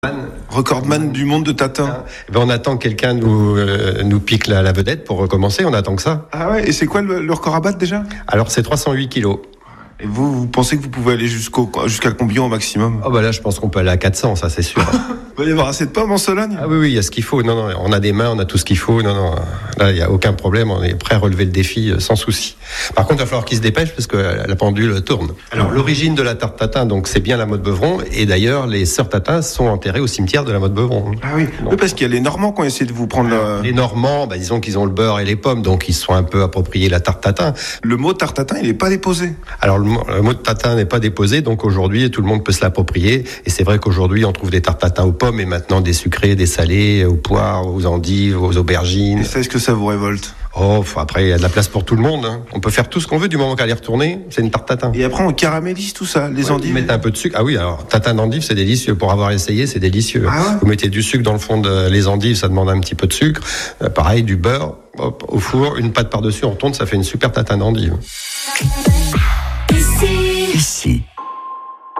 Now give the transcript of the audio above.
Recordman du monde de tatin. On attend que quelqu'un nous pique la vedette pour recommencer, on attend que ça. Ah ouais, et c'est quoi le record à battre déjà ? Alors c'est 308 kilos. Et vous pensez que vous pouvez aller jusqu'à combien au maximum ? Oh bah là je pense qu'on peut aller à 400, ça c'est sûr. Il va y avoir assez de pommes en Sologne ? Ah oui, il y a ce qu'il faut. Non, on a des mains, on a tout ce qu'il faut. Non, là il n'y a aucun problème, on est prêt à relever le défi sans souci. Par contre il va falloir qu'il se dépêche parce que la pendule tourne. Alors l'origine de la tarte tatin, donc c'est bien la Motte Beuvron, et d'ailleurs les sœurs Tatin sont enterrées au cimetière de la Motte Beuvron. Ah oui, donc, parce qu'il y a les Normands qui ont essayé de vous prendre Les Normands, disons qu'ils ont le beurre et les pommes, donc ils se sont un peu appropriés la tarte tatin. Le mot tarte tatin, il n'est pas déposé. Alors le mot de tatin n'est pas déposé, donc aujourd'hui tout le monde peut se l'approprier, et c'est vrai qu'aujourd'hui on trouve des tartes tatin aux pommes et maintenant des sucrés, des salés, aux poires, aux endives, aux aubergines. Et ça, est-ce que ça vous révolte ? Oh, après il y a de la place pour tout le monde, hein. On peut faire tout ce qu'on veut du moment qu'elle est retournée, c'est une tarte tatin. Et après on caramélise tout ça, les endives. Vous mettez un peu de sucre. Ah oui, alors tatin d'endive c'est délicieux, pour avoir essayé c'est délicieux. Ah ouais. Vous mettez du sucre dans le fond les endives, ça demande un petit peu de sucre. Pareil, du beurre, hop, au four, une pâte par-dessus, on tourne, ça fait une super tatin d'endive.